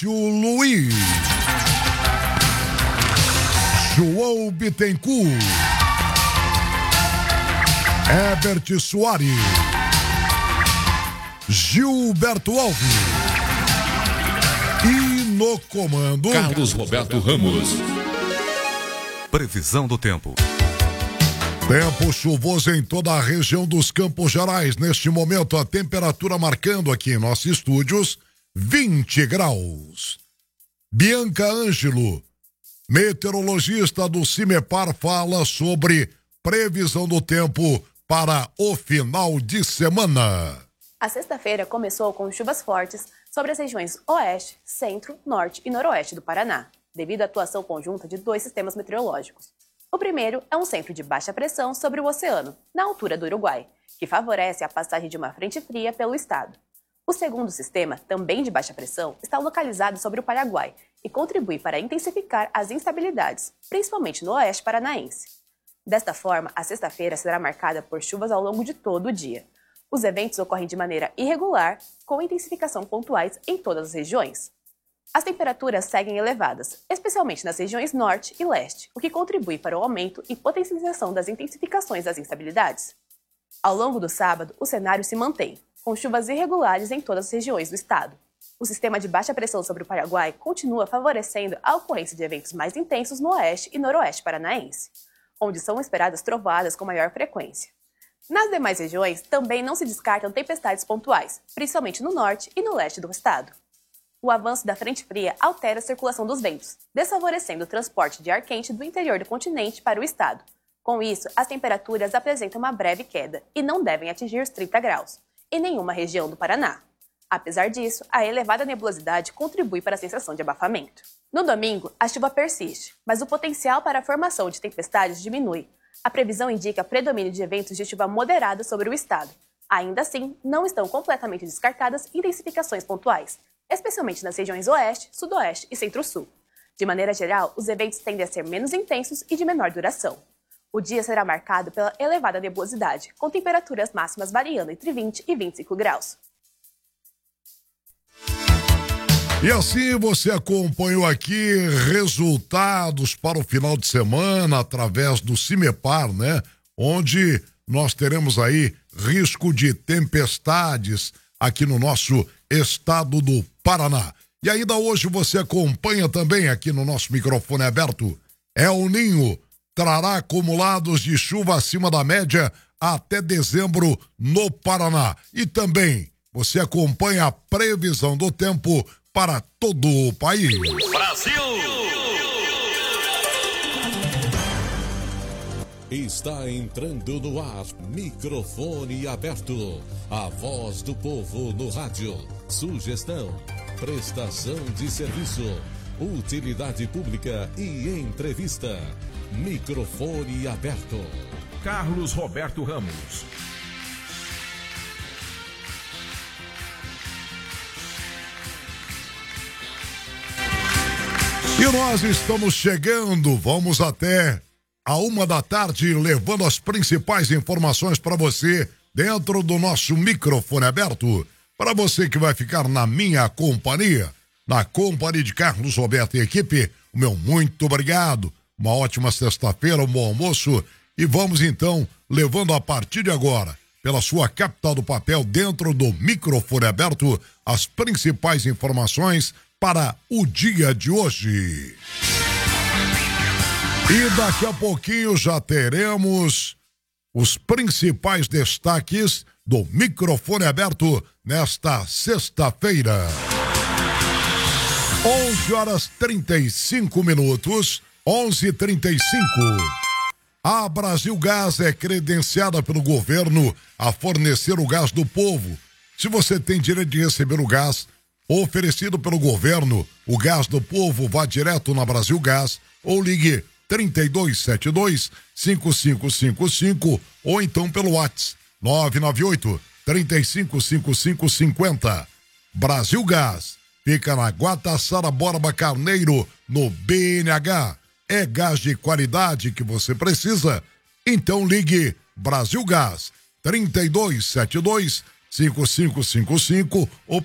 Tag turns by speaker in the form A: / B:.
A: Márcio Luiz, João Bittencourt, Herbert Soares, Gilberto Alves e no comando
B: Carlos Roberto Ramos. Previsão do tempo.
A: Tempo chuvoso em toda a região dos Campos Gerais. Neste momento, a temperatura marcando aqui em nossos estúdios 20 graus. Bianca Ângelo, meteorologista do CIMEPAR, fala sobre previsão do tempo para o final de semana.
C: A sexta-feira começou com chuvas fortes sobre as regiões oeste, centro, norte e noroeste do Paraná, devido à atuação conjunta de dois sistemas meteorológicos. O primeiro é um centro de baixa pressão sobre o oceano, na altura do Uruguai, que favorece a passagem de uma frente fria pelo estado. O segundo sistema, também de baixa pressão, está localizado sobre o Paraguai e contribui para intensificar as instabilidades, principalmente no oeste paranaense. Desta forma, a sexta-feira será marcada por chuvas ao longo de todo o dia. Os eventos ocorrem de maneira irregular, com intensificação pontuais em todas as regiões. As temperaturas seguem elevadas, especialmente nas regiões norte e leste, o que contribui para o aumento e potencialização das intensificações das instabilidades. Ao longo do sábado, o cenário se mantém, com chuvas irregulares em todas as regiões do estado. O sistema de baixa pressão sobre o Paraguai continua favorecendo a ocorrência de eventos mais intensos no oeste e noroeste paranaense, onde são esperadas trovoadas com maior frequência. Nas demais regiões, também não se descartam tempestades pontuais, principalmente no norte e no leste do estado. O avanço da frente fria altera a circulação dos ventos, desfavorecendo o transporte de ar quente do interior do continente para o estado. Com isso, as temperaturas apresentam uma breve queda e não devem atingir os 30 graus, em nenhuma região do Paraná. Apesar disso, a elevada nebulosidade contribui para a sensação de abafamento. No domingo, a chuva persiste, mas o potencial para a formação de tempestades diminui. A previsão indica predomínio de eventos de chuva moderada sobre o estado. Ainda assim, não estão completamente descartadas intensificações pontuais, especialmente nas regiões oeste, sudoeste e centro-sul. De maneira geral, os eventos tendem a ser menos intensos e de menor duração. O dia será marcado pela elevada nebulosidade, com temperaturas máximas variando entre 20 e 25 graus.
A: E assim você acompanhou aqui resultados para o final de semana através do CIMEPAR, né? Onde nós teremos aí risco de tempestades aqui no nosso estado do Paraná. E ainda hoje você acompanha também aqui no nosso microfone aberto. El Ninho trará acumulados de chuva acima da média até dezembro no Paraná. E também você acompanha a previsão do tempo para todo o país.
B: Brasil!
D: Está entrando no ar, microfone aberto. A voz do povo no rádio. Sugestão, prestação de serviço, utilidade pública e entrevista. Microfone aberto.
B: Carlos Roberto Ramos.
A: E nós estamos chegando, vamos até a 1h da tarde, levando as principais informações para você dentro do nosso microfone aberto. Para você que vai ficar na minha companhia, na companhia de Carlos Roberto e equipe, o meu muito obrigado. Uma ótima sexta-feira, um bom almoço. E vamos então, levando a partir de agora, pela sua capital do papel, dentro do microfone aberto, as principais informações para o dia de hoje. E daqui a pouquinho já teremos os principais destaques do microfone aberto nesta sexta-feira. 11h35, 11h35. A Brasil Gás é credenciada pelo governo a fornecer o gás do povo. Se você tem direito de receber o gás oferecido pelo governo, o gás do povo, vá direto na Brasil Gás ou ligue 3272-5555 ou então pelo WhatsApp 998-355550. Brasil Gás fica na Guataçara Borba Carneiro, no BNH. É gás de qualidade que você precisa? Então ligue Brasil Gás 3272-5555 ou